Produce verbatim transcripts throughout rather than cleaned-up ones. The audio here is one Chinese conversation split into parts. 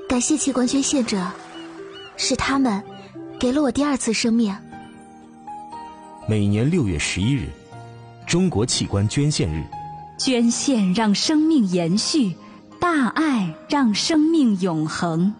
感谢器官捐献者，是他们给了我第二次生命。 每年六月十一日，中国器官捐献日。 捐献让生命延续，大爱让生命永恒。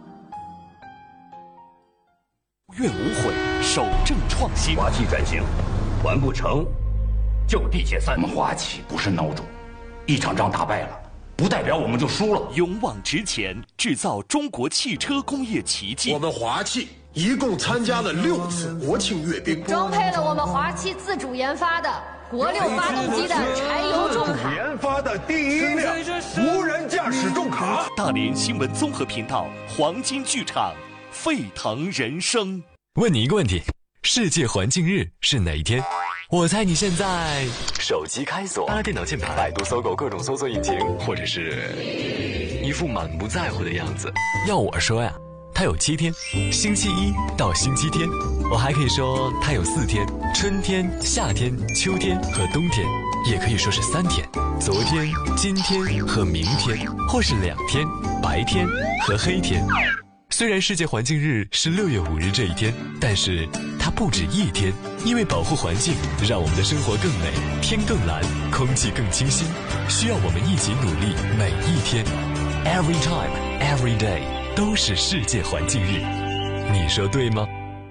愿无悔，守正创新。 华气转型完不成，就地解散。 我们华气不是孬种，一场仗打败了，不代表我们就输了。 勇往直前，制造中国汽车工业奇迹。 我们华气一共参加了六次国庆阅兵， 装配了我们华气自主研发的国六发动机的柴油重卡， 研发的第一辆无人驾驶重卡。 大连新闻综合频道黄金剧场，沸腾人生。 问你一个问题，世界环境日是哪一天？我猜你现在手机开锁，拉电脑键盘，百度搜狗各种搜索引擎，或者是一副满不在乎的样子。要我说呀，它有七天，星期一到星期天。我还可以说它有四天，春天、夏天、秋天和冬天，也可以说是三天，昨天、今天和明天，或是两天，白天和黑天。虽然世界环境日是六月五日这一天，但是它不止一天，因为保护环境，让我们的生活更美，天更蓝，空气更清新，需要我们一起努力，每一天 ，every time, every day 都是世界环境日，你说对吗？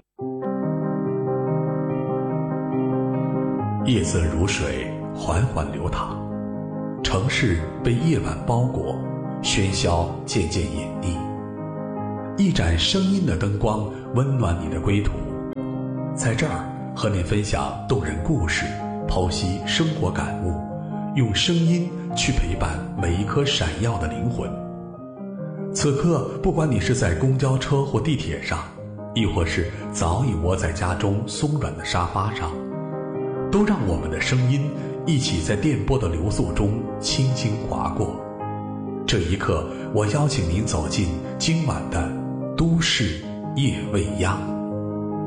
夜色如水，缓缓流淌，城市被夜晚包裹，喧嚣渐渐隐匿。一盏声音的灯光温暖你的归途，在这儿和你分享动人故事，剖析生活感悟，用声音去陪伴每一颗闪耀的灵魂。此刻，不管你是在公交车或地铁上，亦或是早已窝在家中松软的沙发上，都让我们的声音一起在电波的流速中轻轻划过。这一刻，我邀请您走进今晚的都市夜未央。